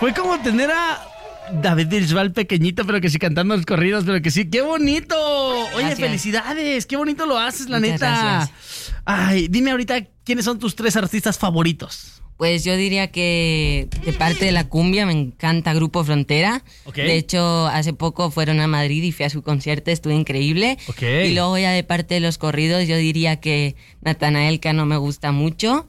Fue como tener a David Bisbal pequeñito, pero que sí cantando los corridos, pero que sí. ¡Qué bonito! Oye, Gracias. Felicidades. ¡Qué bonito lo haces, la Muchas neta! gracias. Ay, dime ahorita, ¿quiénes son tus 3 artistas favoritos? Pues yo diría que de parte de la cumbia me encanta Grupo Frontera. Ok. De hecho, hace poco fueron a Madrid y fui a su concierto, estuvo increíble. Ok. Y luego ya de parte de los corridos, yo diría que Natanael Cano me gusta mucho.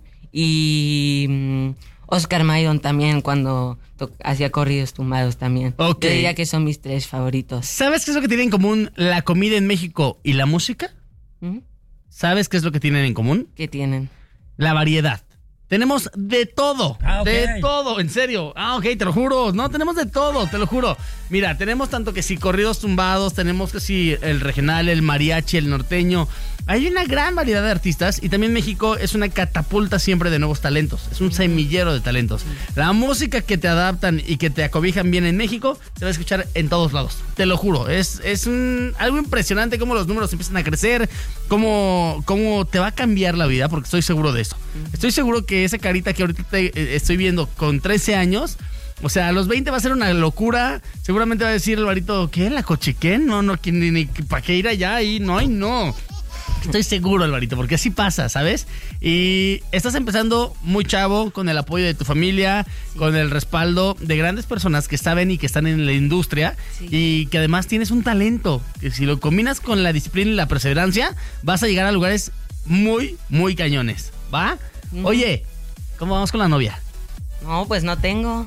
Y Oscar Maidon también, cuando hacía corridos tumbados también. Ok. Yo diría que son mis 3 favoritos. ¿Sabes qué es lo que tienen en común la comida en México y la música? ¿Mm? ¿Sabes qué es lo que tienen en común? ¿Qué tienen? La variedad. Tenemos de todo, Ok. de todo, en serio. Ok, te lo juro. No, tenemos de todo, te lo juro. Mira, tenemos tanto que si corridos tumbados, tenemos que si el regional, el mariachi, el norteño. Hay una gran variedad de artistas y también México es una catapulta siempre de nuevos talentos. Es un semillero de talentos. La música que te adaptan y que te acobijan bien en México se va a escuchar en todos lados. Te lo juro. Es algo impresionante cómo los números empiezan a crecer, cómo te va a cambiar la vida, porque estoy seguro de eso. Estoy seguro que esa carita que ahorita estoy viendo con 13 años, o sea, a los 20 va a ser una locura. Seguramente va a decir Alvarito, ¿qué? ¿La Cochiquén? No, ni ¿para qué ir allá? Ahí no, ay, no. Estoy seguro, Alvarito, porque así pasa, ¿sabes? Y estás empezando muy chavo, con el apoyo de tu familia, con el respaldo de grandes personas que saben y que están en la industria, Sí. y que además tienes un talento, que si lo combinas con la disciplina y la perseverancia, vas a llegar a lugares muy, muy cañones, ¿va? Ujú. Oye, ¿cómo vamos con la novia? No, pues no tengo.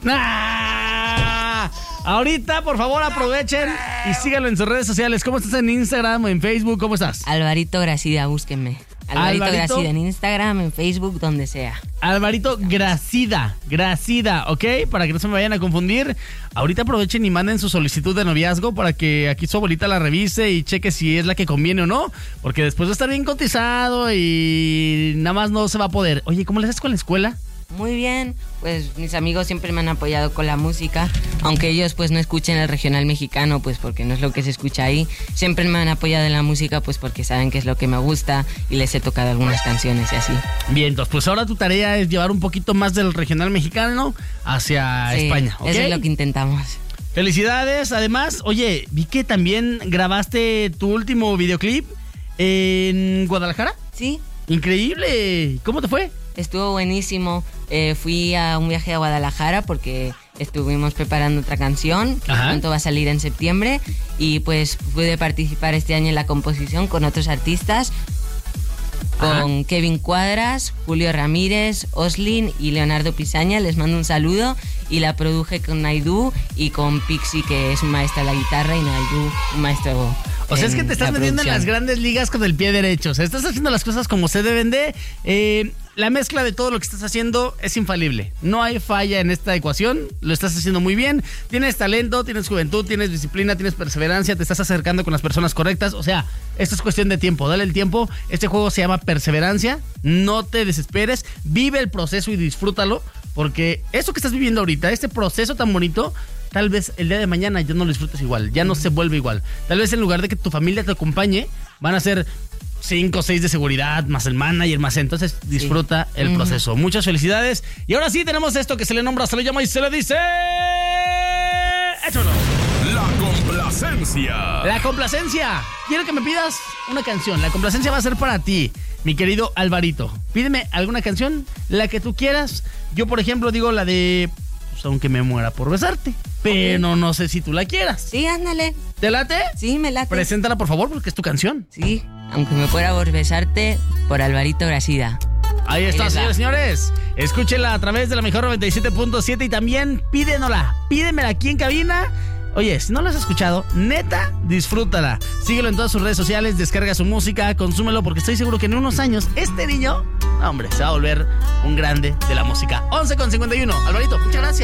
¡Ah! Ahorita, por favor, aprovechen y síganlo en sus redes sociales. ¿Cómo estás en Instagram o en Facebook? ¿Cómo estás? Alvarito Gracida, búsquenme. Alvarito Gracida en Instagram, en Facebook, donde sea. Alvarito Gracida, ¿ok? Para que no se me vayan a confundir. Ahorita aprovechen y manden su solicitud de noviazgo para que aquí su abuelita la revise y cheque si es la que conviene o no. Porque después va a estar bien cotizado y nada más no se va a poder. Oye, ¿cómo le haces con la escuela? Muy bien, pues mis amigos siempre me han apoyado con la música, aunque ellos pues no escuchen el regional mexicano, pues porque no es lo que se escucha ahí. Siempre me han apoyado en la música, pues porque saben que es lo que me gusta y les he tocado algunas canciones y así. Bien, entonces pues ahora tu tarea es llevar un poquito más del regional mexicano hacia Sí, España, ¿ok? eso es lo que intentamos. Felicidades. Además, oye, vi que también grabaste tu último videoclip en Guadalajara. Sí, Increíble. ¿Cómo te fue? estuvo buenísimo. Fui a un viaje a Guadalajara porque estuvimos preparando otra canción que Ajá. pronto va a salir en septiembre y pues pude participar este año en la composición con otros artistas, con Kevin Cuadras, Julio Ramírez, Oslin y Leonardo Pisaña. Les mando un saludo y la produje con Naidu y con Pixie, que es un maestro de la guitarra, y Naidu, un maestro. O sea, es que te estás la metiendo en las producción. grandes ligas con el pie derecho. O sea, estás haciendo las cosas como se deben de. La mezcla de todo lo que estás haciendo es infalible. No hay falla en esta ecuación. Lo estás haciendo muy bien. Tienes talento, tienes juventud, tienes disciplina, tienes perseverancia. Te estás acercando con las personas correctas. O sea, esto es cuestión de tiempo. Dale el tiempo. Este juego se llama perseverancia. No te desesperes. Vive el proceso y disfrútalo. Porque eso que estás viviendo ahorita, este proceso tan bonito, tal vez el día de mañana ya no lo disfrutes igual, ya no se vuelve igual. Tal vez en lugar de que tu familia te acompañe, van a ser 5 o 6 de seguridad, más el manager, más. Entonces disfruta el proceso. Muchas felicidades. Y ahora sí tenemos esto que se le nombra, se le llama y se le dice... ¡Échalo! La complacencia. La complacencia. Quiero que me pidas una canción. La complacencia va a ser para ti, mi querido Alvarito. Pídeme alguna canción, la que tú quieras. Yo, por ejemplo, digo la de... Pues, aunque me muera por besarte. Pero no sé si tú la quieras. Sí, ándale. ¿Te late? Sí, me late. Preséntala, por favor, porque es tu canción. Sí, aunque me fuera por besarte, por Alvarito Gracida. Ahí está, Ahí les va. señores y señores. Escúchela a través de la mejor 97.7 y también pídemela aquí en cabina. Oye, si no la has escuchado, neta, disfrútala. Síguelo en todas sus redes sociales, descarga su música, consúmelo, porque estoy seguro que en unos años este niño, hombre, se va a volver un grande de la música. 11:51. Alvarito, muchas gracias.